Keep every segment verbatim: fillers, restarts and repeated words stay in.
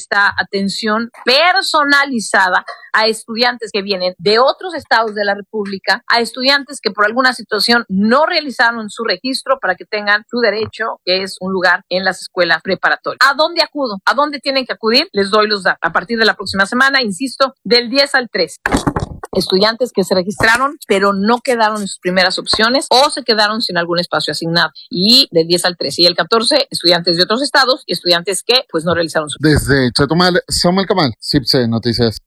esta atención personalizada a estudiantes que vienen de otros estados de la República, a estudiantes que por alguna situación no realizaron su registro para que tengan su derecho, que es un lugar en las escuelas preparatorias. ¿A dónde acudo? ¿A dónde tienen que acudir? Les doy los datos. A partir de la próxima semana, insisto, del diez al trece. Estudiantes que se registraron, pero no quedaron en sus primeras opciones o se quedaron sin algún espacio asignado. Y del diez al trece. Y el catorce, estudiantes de otros estados y estudiantes que pues no realizaron su... Desde Chetumal, Samuel Camal, C I P C Noticias.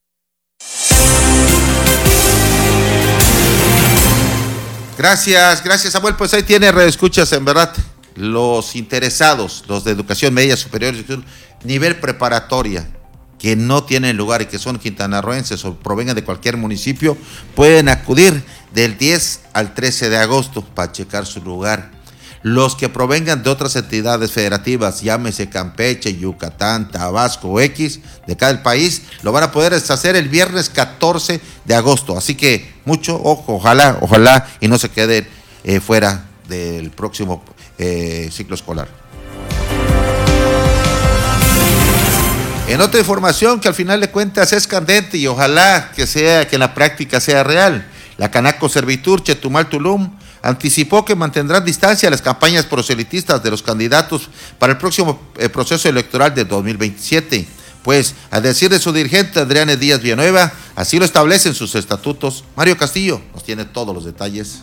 Gracias, gracias Samuel. Pues ahí tiene redescuchas, en verdad, los interesados, los de educación media superior, nivel preparatoria, que no tienen lugar y que son quintanarroenses o provengan de cualquier municipio, pueden acudir del diez al trece de agosto para checar su lugar. Los que provengan de otras entidades federativas, llámese Campeche, Yucatán, Tabasco o X, de cada el país, lo van a poder hacer el viernes catorce de agosto. Así que mucho ojo, ojalá, ojalá y no se queden eh, fuera del próximo eh, ciclo escolar. En otra información que al final de cuentas es candente y ojalá que sea, que en la práctica sea real, la Canaco Servitur Chetumal Tulum anticipó que mantendrán distancia a las campañas proselitistas de los candidatos para el próximo eh, proceso electoral de dos mil veintisiete. Pues, a decir de su dirigente Adriana Díaz Villanueva, así lo establecen sus estatutos. Mario Castillo nos tiene todos los detalles.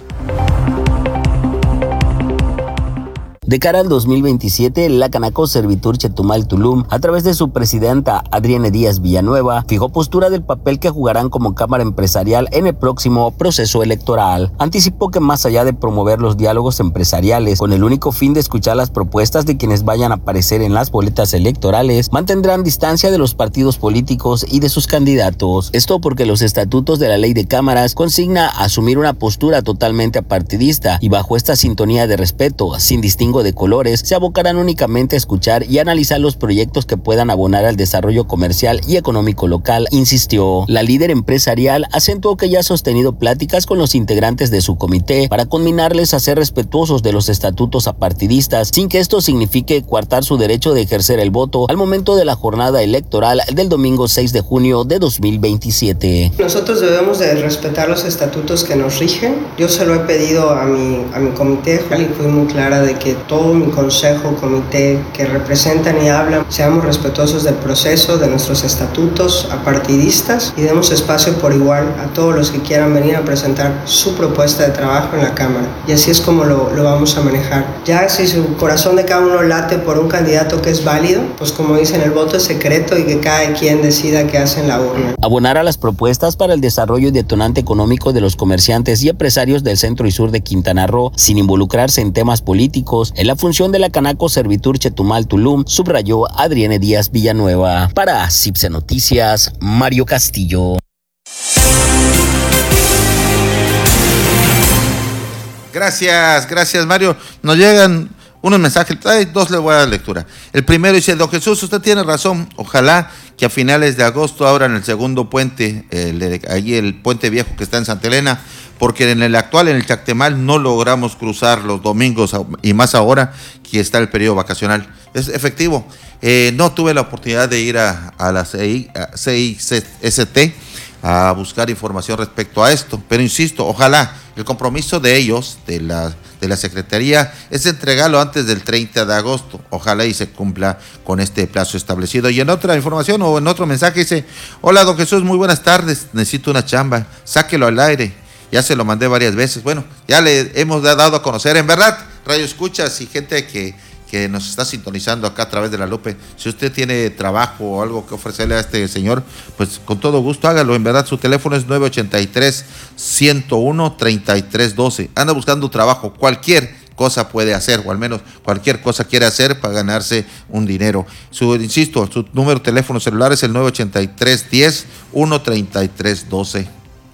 De cara al dos mil veintisiete, la Canaco Servitur Chetumal Tulum, a través de su presidenta Adriana Díaz Villanueva, fijó postura del papel que jugarán como cámara empresarial en el próximo proceso electoral. Anticipó que más allá de promover los diálogos empresariales con el único fin de escuchar las propuestas de quienes vayan a aparecer en las boletas electorales, mantendrán distancia de los partidos políticos y de sus candidatos. Esto porque los estatutos de la ley de cámaras consigna asumir una postura totalmente apartidista y bajo esta sintonía de respeto, sin distingo de colores, se abocarán únicamente a escuchar y analizar los proyectos que puedan abonar al desarrollo comercial y económico local, insistió. La líder empresarial acentuó que ya ha sostenido pláticas con los integrantes de su comité para conminarles a ser respetuosos de los estatutos apartidistas, sin que esto signifique coartar su derecho de ejercer el voto al momento de la jornada electoral del domingo seis de junio de dos mil veintisiete. Nosotros debemos de respetar los estatutos que nos rigen. Yo se lo he pedido a mi, a mi comité y fui muy clara de que todo mi consejo, comité que representan y hablan, seamos respetuosos del proceso, de nuestros estatutos apartidistas y demos espacio por igual a todos los que quieran venir a presentar su propuesta de trabajo en la Cámara. Y así es como lo, lo vamos a manejar. Ya si su corazón de cada uno late por un candidato que es válido, pues como dicen, el voto es secreto y que cada quien decida qué hace en la urna. Abonar a las propuestas para el desarrollo y detonante económico de los comerciantes y empresarios del centro y sur de Quintana Roo, sin involucrarse en temas políticos, en la función de la Canaco Servitur Chetumal Tulum, subrayó Adriana Díaz Villanueva. Para C I P C Noticias, Mario Castillo. Gracias, gracias Mario. Nos llegan unos mensajes, hay dos le voy a dar lectura. El primero dice, don Jesús, usted tiene razón, ojalá que a finales de agosto abran el segundo puente, el, ahí el puente viejo que está en Santa Elena, porque en el actual, en el Chactemal, no logramos cruzar los domingos y más ahora que está el periodo vacacional. Es efectivo. Eh, no tuve la oportunidad de ir a, a la C I S T a buscar información respecto a esto, pero insisto, ojalá el compromiso de ellos, de la, de la Secretaría, es entregarlo antes del treinta de agosto, ojalá y se cumpla con este plazo establecido. Y en otra información o en otro mensaje dice, hola don Jesús, muy buenas tardes, necesito una chamba, sáquelo al aire, ya se lo mandé varias veces, bueno, ya le hemos dado a conocer, en verdad, radio escuchas y gente que que nos está sintonizando acá a través de La Lupe, si usted tiene trabajo o algo que ofrecerle a este señor, pues con todo gusto hágalo, en verdad su teléfono es nueve ochenta y tres, ciento uno, treinta y tres doce, anda buscando trabajo, cualquier cosa puede hacer, o al menos cualquier cosa quiere hacer para ganarse un dinero. Su, insisto, su número de teléfono celular es el nueve ochenta y tres, diez, uno, treinta y tres doce.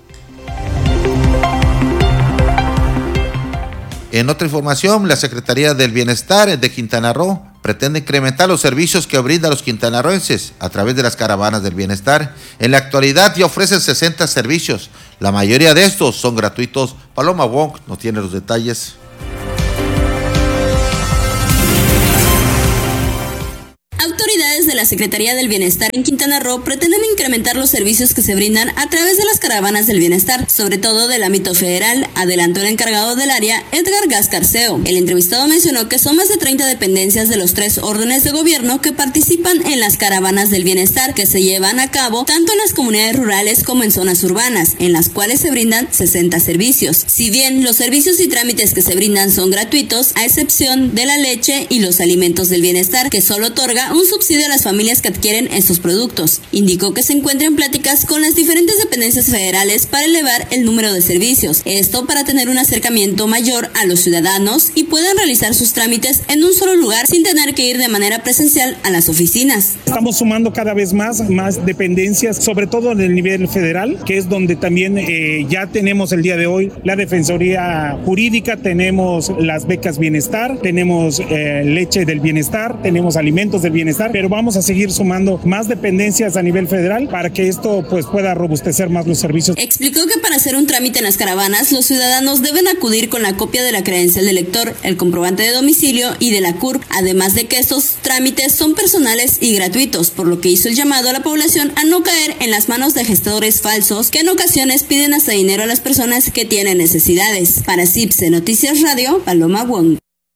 En otra información, la Secretaría del Bienestar de Quintana Roo pretende incrementar los servicios que brinda a los quintanarroenses a través de las caravanas del bienestar. En la actualidad ya ofrecen sesenta servicios. La mayoría de estos son gratuitos. Paloma Wong nos tiene los detalles. Autoridades de la Secretaría del Bienestar en Quintana Roo pretenden incrementar los servicios que se brindan a través de las caravanas del bienestar, sobre todo del ámbito federal, adelantó el encargado del área, Edgar Gascarceo. El entrevistado mencionó que son más de treinta dependencias de los tres órdenes de gobierno que participan en las caravanas del bienestar que se llevan a cabo tanto en las comunidades rurales como en zonas urbanas, en las cuales se brindan sesenta servicios. Si bien los servicios y trámites que se brindan son gratuitos, a excepción de la leche y los alimentos del bienestar, que solo otorga un subsidio a las familias que adquieren estos productos. Indicó que se encuentra en pláticas con las diferentes dependencias federales para elevar el número de servicios, esto para tener un acercamiento mayor a los ciudadanos y puedan realizar sus trámites en un solo lugar sin tener que ir de manera presencial a las oficinas. Estamos sumando cada vez más, más dependencias, sobre todo en el nivel federal, que es donde también eh, ya tenemos el día de hoy la Defensoría Jurídica, tenemos las becas bienestar, tenemos eh, leche del bienestar, tenemos alimentos del bienestar, pero vamos a seguir sumando más dependencias a nivel federal para que esto pues pueda robustecer más los servicios. Explicó que para hacer un trámite en las caravanas, los ciudadanos deben acudir con la copia de la credencial del lector, el comprobante de domicilio y de la C U R P, además de que estos trámites son personales y gratuitos, por lo que hizo el llamado a la población a no caer en las manos de gestores falsos que en ocasiones piden hasta dinero a las personas que tienen necesidades. Para C I P S E Noticias Radio, Paloma Wong.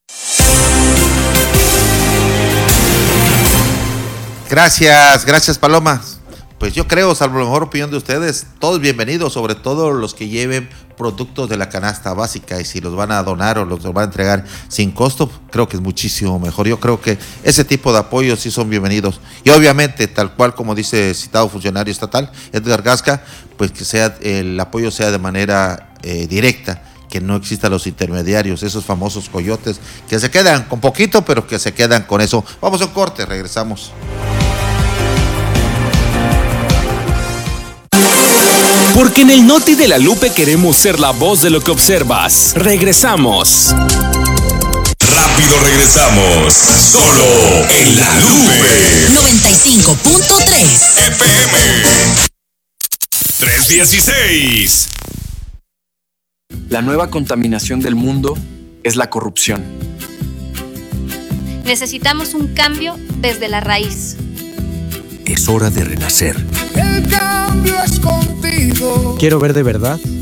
Gracias, gracias Paloma. Pues yo creo, salvo la mejor opinión de ustedes, todos bienvenidos, sobre todo los que lleven productos de la canasta básica, y si los van a donar o los van a entregar sin costo, creo que es muchísimo mejor. Yo creo que ese tipo de apoyos sí son bienvenidos. Y obviamente, tal cual como dice citado funcionario estatal, Edgar Gasca, pues que sea el apoyo sea de manera eh, directa, que no existan los intermediarios, esos famosos coyotes que se quedan con poquito, pero que se quedan con eso. Vamos a un corte, regresamos. Porque en el Noti de la Lupe queremos ser la voz de lo que observas. Regresamos. Rápido regresamos. Solo en la Lupe. noventa y cinco punto tres F M. trescientos dieciséis. La nueva contaminación del mundo es la corrupción. Necesitamos un cambio desde la raíz. Es hora de renacer. El cambio es contigo. Quiero ver de verdad